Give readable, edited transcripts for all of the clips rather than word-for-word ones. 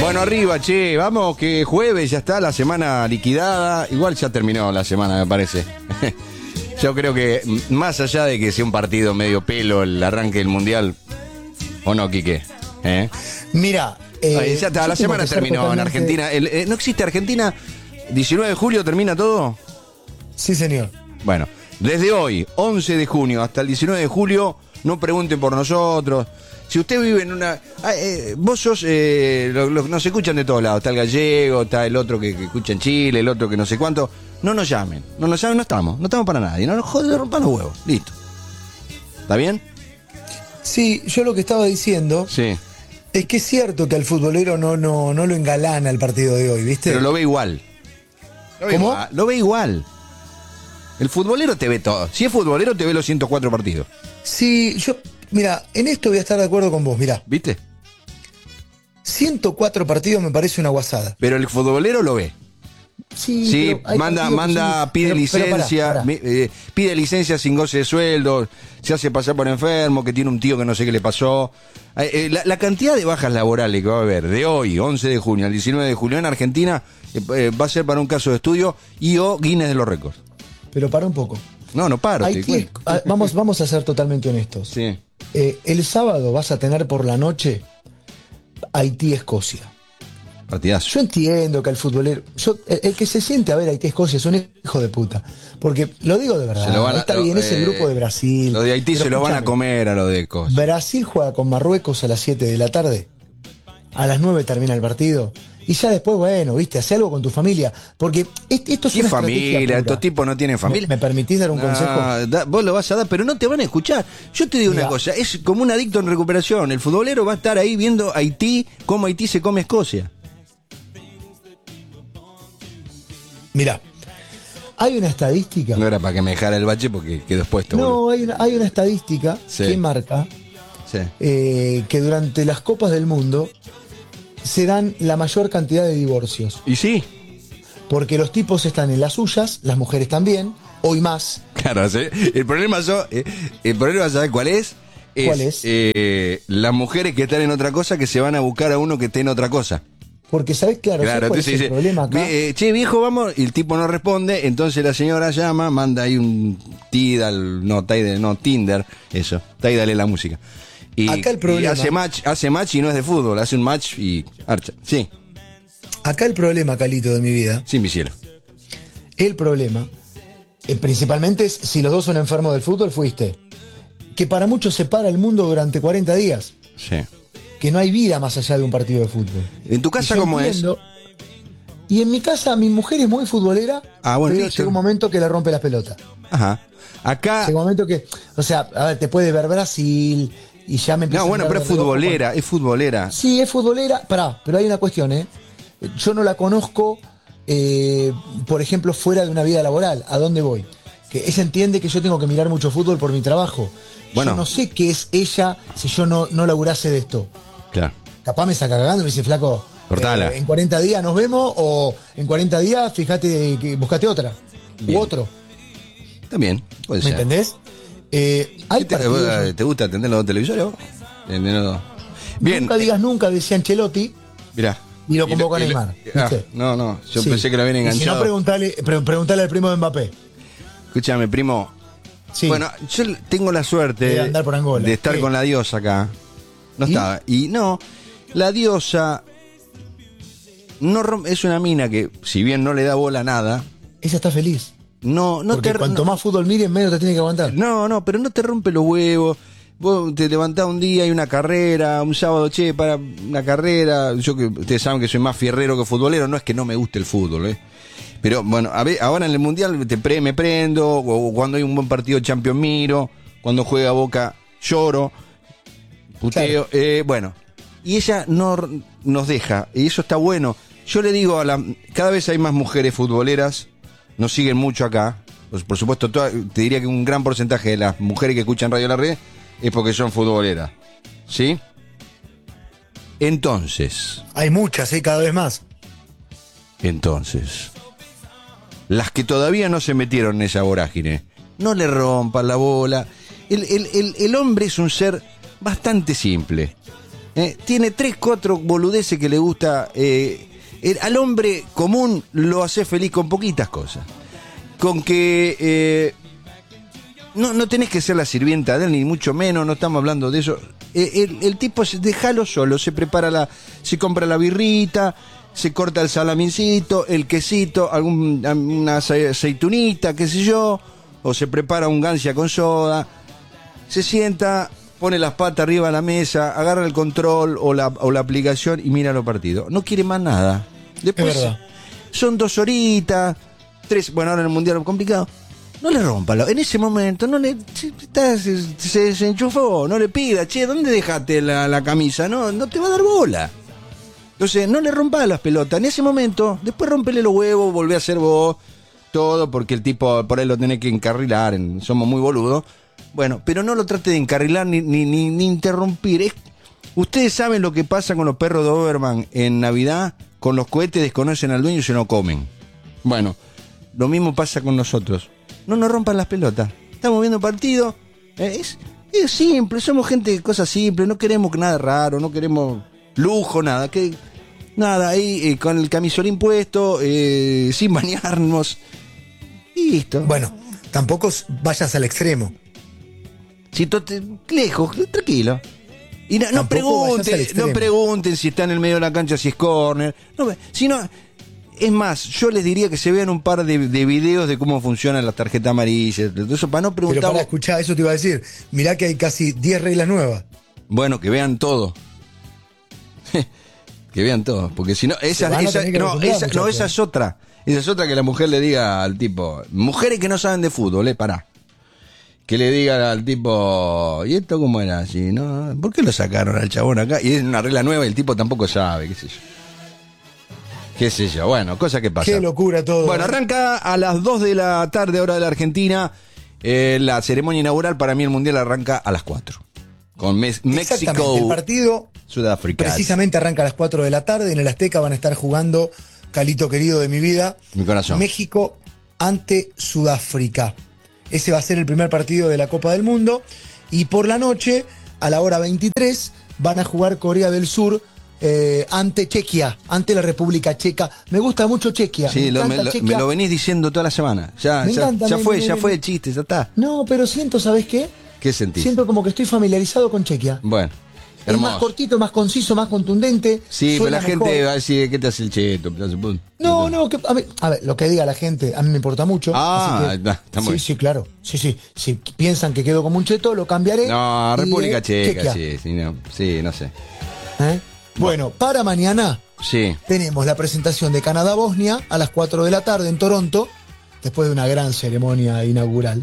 Bueno, arriba, che, vamos que jueves ya está la semana liquidada. Igual ya terminó la semana, me parece. Yo creo que más allá de que sea un partido medio pelo el arranque del Mundial, ¿o no, Quique? Mira, ya está, la semana terminó en Argentina. ¿No existe Argentina? 19 de julio termina todo. Sí, señor. Bueno, desde hoy, 11 de junio hasta el 19 de julio, no pregunten por nosotros. Si usted vive en una... vos sos... nos escuchan de todos lados. Está el gallego, está el otro que escucha en Chile, el otro que no sé cuánto. No nos llamen. No estamos para nadie. No nos joden, rompan los huevos. Listo. ¿Está bien? Sí, yo lo que estaba diciendo... Sí. Es que es cierto que al futbolero no lo engalana el partido de hoy, ¿viste? Pero lo ve igual. ¿Cómo? Lo ve igual. El futbolero te ve todo. Si es futbolero, te ve los 104 partidos. Sí, mira, en esto voy a estar de acuerdo con vos, mirá. ¿Viste? 104 partidos me parece una guasada. Pero el futbolero lo ve. Sí, pide licencia, pide licencia sin goce de sueldo, se hace pasar por enfermo, que tiene un tío que no sé qué le pasó. La cantidad de bajas laborales que va a haber de hoy, 11 de junio al 19 de julio en Argentina, va a ser para un caso de estudio y o Guinness de los récords. Pero para un poco. No paro. Vamos a ser totalmente honestos. Sí. El sábado vas a tener por la noche Haití-Escocia. Partidazo. Yo entiendo que el futbolero... el que se siente a ver Haití-Escocia es un hijo de puta. Porque, lo digo de verdad, está bien, es el grupo de Brasil. Lo de Haití se lo van a comer a lo de Escocia. Brasil juega con Marruecos a las 7 de la tarde. A las 9 termina el partido. Y ya después, bueno, viste, hace algo con tu familia. Porque esto es una familia, estos tipos no tienen familia. ¿Me permitís dar un consejo? Vos lo vas a dar, pero no te van a escuchar. Yo te digo una cosa, es como un adicto en recuperación. El futbolero va a estar ahí viendo Haití, cómo Haití se come Escocia. Mirá, hay una estadística. No era para que me dejara el bache porque quedó expuesto. No, hay una estadística que marca que durante las Copas del Mundo se dan la mayor cantidad de divorcios. Y sí. Porque los tipos están en las suyas, las mujeres también, hoy más. Claro, ¿sí? El problema, ¿sabes cuál es? ¿Cuál es? Las mujeres que están en otra cosa que se van a buscar a uno que esté en otra cosa. Porque, ¿sabes? Claro, entonces dice, el problema acá? Che, viejo, vamos, y el tipo no responde, entonces la señora llama, manda ahí un Tinder, eso, Tidal es la música. Y, acá el problema, y hace match y no es de fútbol, hace un match y archa. Sí. Acá el problema, Calito, de mi vida. Sí, mi cielo. El problema, principalmente es si los dos son enfermos del fútbol, fuiste. Que para muchos se para el mundo durante 40 días. Sí. Que no hay vida más allá de un partido de fútbol. ¿En tu casa cómo es? Y en mi casa mi mujer es muy futbolera, pero llega un momento que le rompe las pelotas. Ajá. Acá... Llega un momento que, o sea, a ver, te puede ver Brasil y ya me empieza No, bueno, pero es futbolera. Sí, es futbolera, pero hay una cuestión, Yo no la conozco, por ejemplo, fuera de una vida laboral. ¿A dónde voy? Que ella entiende que yo tengo que mirar mucho fútbol por mi trabajo. Bueno. Yo no sé qué es ella si yo no laburase de esto. Claro. Capaz me está cagando y me dice, flaco, cortala. En 40 días nos vemos, o en 40 días fíjate que buscate otra. Bien. U otro. También, puede ser. ¿Me entendés? ¿Te gusta atender los televisores vos? Bien. Nunca digas nunca, decía Ancelotti. Mirá. Y lo convoca a Neymar. No, yo pensé que lo habían enganchado. Si no, preguntale al primo de Mbappé. Escúchame, primo. Sí. Bueno, yo tengo la suerte de estar con la diosa acá. No estaba. Y no, la diosa es una mina que, si bien no le da bola a nada, ella está feliz. Porque cuanto más fútbol mires, menos te tiene que aguantar. No, pero no te rompe los huevos. Vos te levantás un día y una carrera, un sábado, para una carrera. Yo que ustedes saben que soy más fierrero que futbolero, no es que no me guste el fútbol, Pero bueno, ahora en el Mundial me prendo, o cuando hay un buen partido de Champions miro, cuando juega Boca lloro, puteo, claro. Bueno, y ella no nos deja, y eso está bueno. Yo le digo cada vez hay más mujeres futboleras, nos siguen mucho acá, pues, por supuesto, te diría que un gran porcentaje de las mujeres que escuchan Radio La Red es porque son futboleras, ¿sí? Entonces... Hay muchas, cada vez más. Entonces... Las que todavía no se metieron en esa vorágine, no le rompan la bola. El hombre es un ser bastante simple. Tiene 3, 4 boludeces que le gusta. Al hombre común lo hace feliz con poquitas cosas. Con que no tenés que ser la sirvienta de él, ni mucho menos, no estamos hablando de eso. El tipo, déjalo solo, se compra la birrita, se corta el salamincito, el quesito, una aceitunita, qué sé yo, o se prepara un gancia con soda, se sienta, pone las patas arriba de la mesa, agarra el control o la aplicación y mira los partidos. No quiere más nada. Después son 2 horitas, 3, bueno, ahora en el mundial es complicado. No le rompa, en ese momento se desenchufó, no le pida, che, ¿dónde dejaste la camisa? No te va a dar bola. Entonces, no le rompa las pelotas en ese momento, después rompele los huevos, volvé a hacer vos todo, porque el tipo por ahí lo tenés que encarrilar, somos muy boludos. Bueno, pero no lo trate de encarrilar ni interrumpir. Ustedes saben lo que pasa con los perros de Doberman en Navidad, con los cohetes desconocen al dueño y se lo comen. Bueno, lo mismo pasa con nosotros. No nos rompan las pelotas. Estamos viendo partido. Es simple, somos gente de cosas simples. No queremos nada raro, no queremos lujo, nada. Nada, ahí con el camisolín puesto, sin bañarnos. Listo. Bueno, tampoco vayas al extremo. Si lejos, tranquilo. Y no pregunten si está en el medio de la cancha, si es córner. Es más, yo les diría que se vean un par de videos de cómo funcionan las tarjetas amarillas, eso para no preguntar. Pero para escuchar, eso te iba a decir. Mirá que hay casi 10 reglas nuevas. Bueno, que vean todo. Que vean todo, porque si no, esa es otra. Esa es otra que la mujer le diga al tipo. Mujeres que no saben de fútbol, pará. Que le diga al tipo, ¿y esto cómo era así? ¿No? ¿Por qué lo sacaron al chabón acá? Y es una regla nueva y el tipo tampoco sabe, qué sé yo, bueno, cosa que pasa. Qué locura todo. Bueno, arranca a las 2 de la tarde, hora de la Argentina. La ceremonia inaugural, para mí el Mundial arranca a las 4. Con México, el partido Sudáfrica. Precisamente arranca a las 4 de la tarde. En el Azteca van a estar jugando, Calito querido de mi vida, mi corazón, México ante Sudáfrica. Ese va a ser el primer partido de la Copa del Mundo. Y por la noche, a la hora 23, van a jugar Corea del Sur ante Chequia, ante la República Checa. Me gusta mucho Chequia. Sí, me lo venís diciendo toda la semana. Ya fue el chiste, ya está. No, pero siento, ¿sabes qué? ¿Qué sentís? Siento como que estoy familiarizado con Chequia. Bueno, es hermoso. Más cortito, más conciso, más contundente. Sí, pero la gente va a decir, ¿qué te hace el cheto? No, a ver, lo que diga la gente, a mí me importa mucho. Está muy bien. Sí, claro. Sí. Si piensan que quedo como un cheto, lo cambiaré. No, República Checa, no sé. Bueno, para mañana tenemos la presentación de Canadá-Bosnia a las 4 de la tarde en Toronto, después de una gran ceremonia inaugural.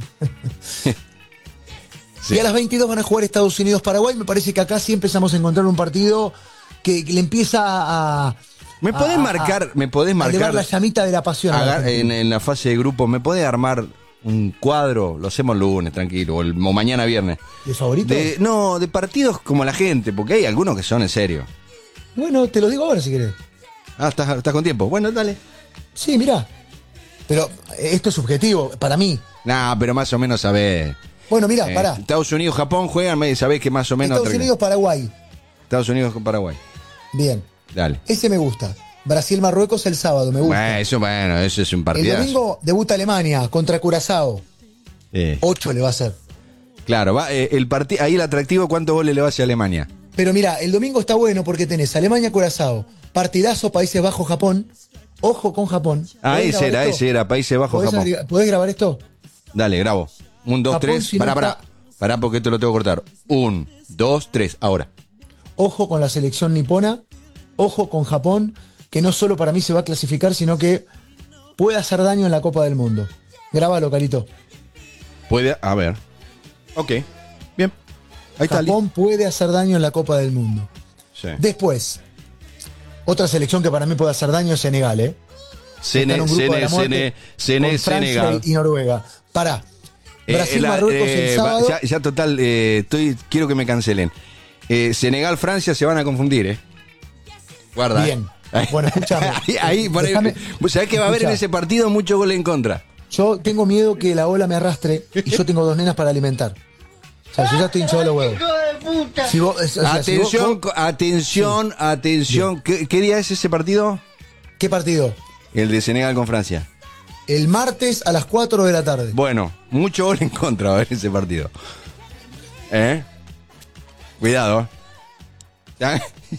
Y a las 22 van a jugar Estados Unidos-Paraguay. Me parece que acá sí empezamos a encontrar un partido que le empieza a... ¿Me podés marcar? A llevar la llamita de la pasión. En la fase de grupo, ¿me podés armar un cuadro? Lo hacemos lunes, tranquilo, o mañana viernes. ¿De favoritos? De partidos como la gente, porque hay algunos que son en serio. Bueno, te lo digo ahora si querés. ¿Estás con tiempo? Bueno, dale. Sí, mirá. Pero esto es subjetivo, para mí. Pero más o menos sabés. Bueno, mirá, pará. Estados Unidos, Japón juegan, sabés que más o menos... Estados Unidos, Paraguay. Estados Unidos con Paraguay. Bien. Dale. Ese me gusta. Brasil, Marruecos el sábado, me gusta. Eso es un partidazo. El domingo debuta Alemania contra Curazao. 8 le va a hacer. Claro, ahí el atractivo, ¿cuántos goles le va a hacer a Alemania? Pero mirá, el domingo está bueno porque tenés Alemania-Curazao, partidazo Países Bajos-Japón. Ojo con Japón. Ese era, Países Bajos-Japón. ¿Podés grabar esto? Dale, grabo. 1, 2, 3, pará porque esto lo tengo que cortar. 1, 2, 3, ahora. Ojo con la selección nipona, ojo con Japón, que no solo para mí se va a clasificar, sino que puede hacer daño en la Copa del Mundo. Grábalo, Carito. A ver. Ok, bien. Ahí Japón puede hacer daño en la Copa del Mundo. Sí. Después, otra selección que para mí puede hacer daño es Senegal, Senegal y Noruega. Brasil, Marruecos el sábado. Ya total, quiero que me cancelen. Senegal, Francia se van a confundir, Guarda. Bien. Bueno, escúchame. ¿Sabés que va a haber en ese partido mucho gol en contra? Yo tengo miedo que la ola me arrastre y yo tengo 2 nenas para alimentar. O sea, yo ya estoy hinchado de los huevos. Si vos, o sea, Atención, vos- atención, Sí. atención. ¿Qué día es ese partido? ¿Qué partido? El de Senegal con Francia. El martes a las 4 de la tarde. Bueno, mucho gol en contra va a haber ese partido. Cuidado. ¿Ya?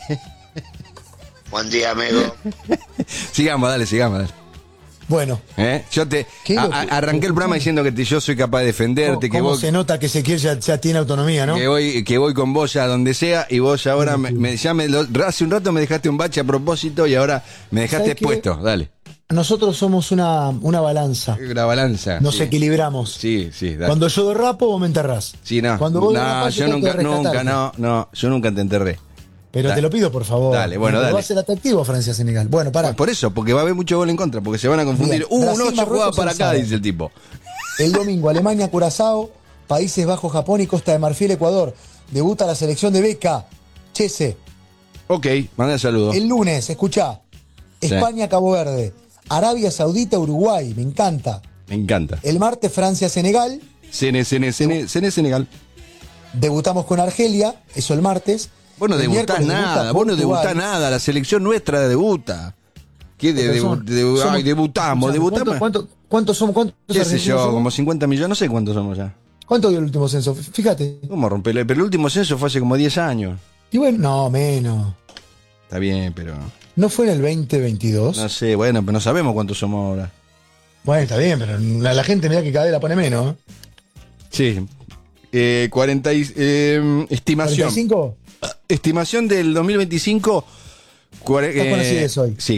Buen día, amigo. Sigamos, dale. Bueno. Yo te ¿Qué loco? arranqué el programa diciendo que yo soy capaz de defenderte, que ¿Cómo vos se nota que Ezequiel ya tiene autonomía, no? que voy con vos ya donde sea y vos ahora hace un rato me dejaste un bache a propósito y ahora me dejaste ¿Sabés qué? expuesto. Dale. Nosotros somos una balanza. La balanza. Nos sí. equilibramos. Sí, dale. Cuando yo derrapo, vos me enterrás. Sí, no. Cuando vos No, derrapás, yo tengo que nunca, rescatarte. yo nunca te enterré. Pero Dale. te lo pido, por favor. Dale, bueno, Porque dale. Va a ser atractivo Francia-Senegal. Bueno, pará. Por eso, porque va a haber mucho gol en contra, porque se van a confundir. Bien. No, Brasil, yo jugaba Marruecos para el acá, sábado. dice el tipo. El domingo, Alemania, Curazao, Países Bajos, Japón y Costa de Marfil, Ecuador. Debuta la selección de Beca. Chese. Ok, manda saludos. El lunes, escuchá. España, Cabo Verde. Arabia Saudita, Uruguay. Me encanta. Me encanta. El martes, Francia, Senegal. Senegal. Debutamos con Argelia. Eso el martes. Vos no El debutás miércoles nada, debuta vos no Portugal. debutás nada, la selección nuestra debuta. ¿Qué Somos- debutamos? ¿Cuántos somos? ¿Cuántos ¿Qué sé argentinos yo? somos? Como 50 millones, no sé cuántos somos ya. ¿Cuánto dio el último censo? Fíjate. ¿Cómo romperle? Pero el último censo fue hace como 10 años. Y bueno, no, menos. Está bien, pero ¿No fue en el 2022? no sé, bueno, pero no sabemos cuántos somos ahora. Bueno, está bien, pero la gente mira que cada vez la pone menos. Sí. 40 estimación. ¿45? Estimación del 2025. ¿Estás con acidez hoy? Sí,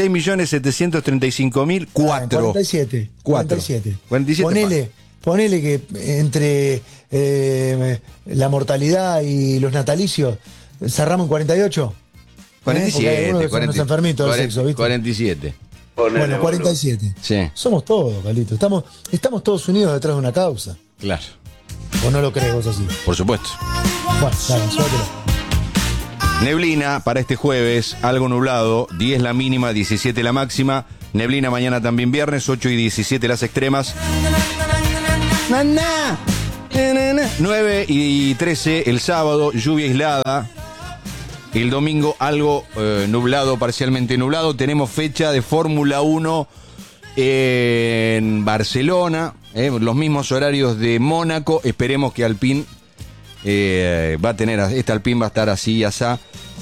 46.735.004. 47. 47. 47. Ponele que entre la mortalidad y los natalicios cerramos en 48. Porque hay 47. algunos que son unos enfermitos del sexo, ¿viste? 47. Bueno, 47. Sí, Somos todos, Calito. Estamos todos unidos detrás de una causa. claro. ¿O no lo crees vos así? Por supuesto. Bueno, dale, suéltelo. Neblina para este jueves, algo nublado, 10 la mínima, 17 la máxima. Neblina mañana también viernes, 8 y 17 las extremas. 9 y 13 el sábado, lluvia aislada. El domingo algo nublado, parcialmente nublado. Tenemos fecha de Fórmula 1 en Barcelona, los mismos horarios de Mónaco. Esperemos que Alpine va a tener, este Alpine va a estar así y asá.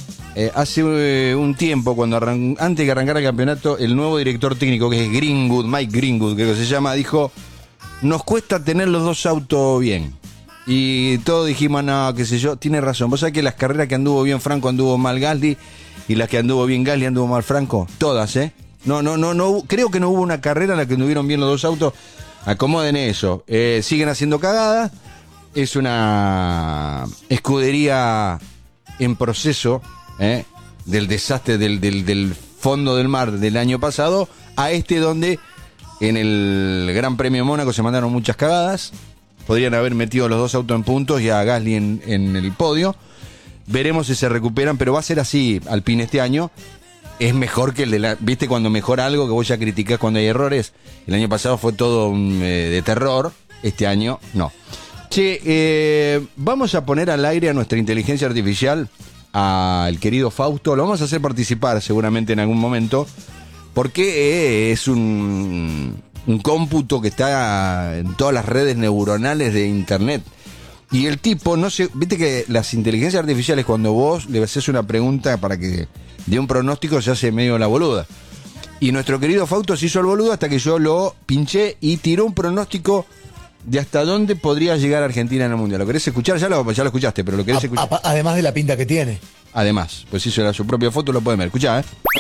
Hace un tiempo, antes de que arrancara el campeonato, el nuevo director técnico, que es Greenwood, Mike Greenwood, creo que se llama, dijo: nos cuesta tener los dos autos bien. Y todos dijimos, no, qué sé yo, tiene razón. Vos sabés que las carreras que anduvo bien Franco anduvo mal Gasly, y las que anduvo bien Gasly anduvo mal Franco, todas, No, creo que no hubo una carrera en la que anduvieron bien los dos autos. Acomoden eso. Siguen haciendo cagadas. Es una escudería en proceso, del desastre del fondo del mar del año pasado a donde en el Gran Premio de Mónaco se mandaron muchas cagadas. Podrían haber metido los dos autos en puntos y a Gasly en el podio. Veremos si se recuperan, pero va a ser así Alpine este año. Es mejor que el de la... ¿Viste cuando mejora algo que vos ya criticás cuando hay errores? El año pasado fue todo de terror. Este año, no. Che, vamos a poner al aire a nuestra inteligencia artificial, al querido Fausto. Lo vamos a hacer participar seguramente en algún momento, porque es un cómputo que está en todas las redes neuronales de internet. Y el tipo, no sé, viste que las inteligencias artificiales, cuando vos le haces una pregunta para que dé un pronóstico, se hace medio la boluda. Y nuestro querido Fausto se hizo el boludo hasta que yo lo pinché y tiró un pronóstico de hasta dónde podría llegar Argentina en el Mundial. ¿Lo querés escuchar? Ya lo escuchaste, pero lo querés escuchar. Además de la pinta que tiene. Además, pues hizo su propia foto, lo pueden ver. Escuchá,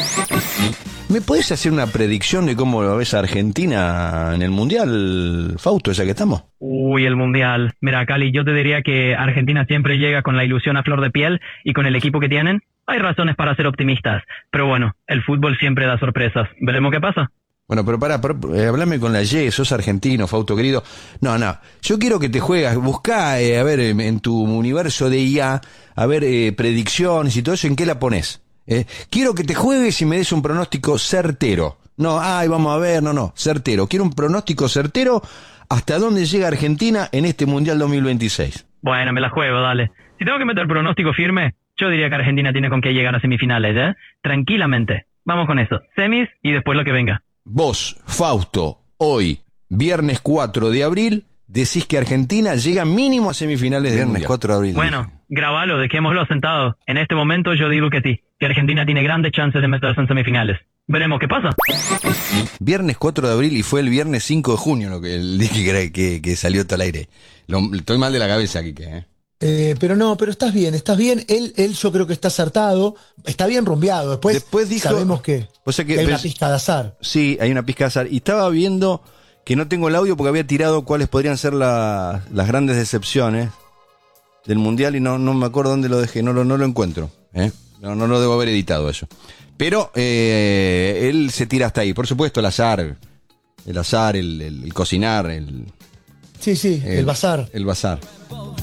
¿Me podés hacer una predicción de cómo lo ves a Argentina en el Mundial, Fausto, ya que estamos? Uy, el Mundial. Mira, Cali, yo te diría que Argentina siempre llega con la ilusión a flor de piel y con el equipo que tienen. Hay razones para ser optimistas, pero bueno, el fútbol siempre da sorpresas. Veremos qué pasa. Bueno, pero hablame con la Y, sos argentino, Fausto querido. No, yo quiero que te juegas, buscá, a ver, en tu universo de IA, a ver, predicciones y todo eso, ¿en qué la ponés? Quiero que te juegues y me des un pronóstico certero. No, vamos a ver, no, certero. Quiero un pronóstico certero hasta dónde llega Argentina en este Mundial 2026. Bueno, me la juego, dale. Si tengo que meter pronóstico firme, yo diría que Argentina tiene con qué llegar a semifinales, ¿eh? Tranquilamente. Vamos con eso. Semis y después lo que venga. Vos, Fausto, hoy, viernes 4 de abril, decís que Argentina llega mínimo a semifinales de Viernes Mundial. 4 de abril. Bueno, grabalo, dejémoslo asentado. En este momento yo digo que sí, que Argentina tiene grandes chances de meterse en semifinales. Veremos qué pasa. Viernes 4 de abril y fue el viernes 5 de junio lo que el dije que salió todo al aire. Estoy mal de la cabeza, Quique, ¿eh? Pero estás bien. Él yo creo que está acertado, está bien rumbeado. Después dijo, sabemos que, o sea que hay una pizca de azar. Sí, hay una pizca de azar. Y estaba viendo que no tengo el audio porque había tirado cuáles podrían ser las grandes decepciones del Mundial y no me acuerdo dónde lo dejé, no lo encuentro. No lo debo haber editado eso. Pero él se tira hasta ahí. Por supuesto, el azar, el cocinar, Sí, el bazar. El bazar.